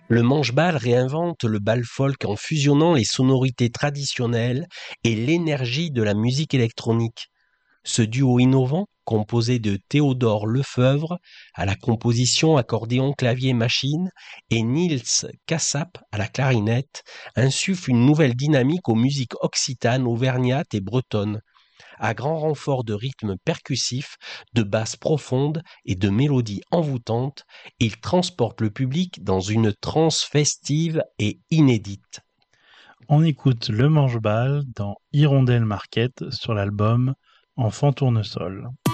Le manche-bal réinvente le bal folk en fusionnant les sonorités traditionnelles et l'énergie de la musique électronique. Ce duo innovant, composé de Théodore Lefeuvre à la composition accordéon clavier machine et Niels Cassap à la clarinette, insuffle une nouvelle dynamique aux musiques occitanes, auvergnates et bretonnes, à grand renfort de rythmes percussifs, de basses profondes et de mélodies envoûtantes. Il transporte le public dans une transe festive et inédite. On écoute Le Manche-Bal dans Hirondelle Marquette sur l'album Enfant Tournesol.